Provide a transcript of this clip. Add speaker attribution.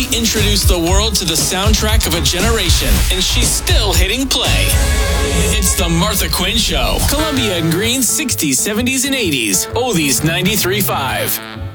Speaker 1: introduced the world to the soundtrack of a generation, and she's still hitting play. It's The Martha Quinn Show. Columbia and Green's 60s, 70s, and 80s. Oldies 93.5.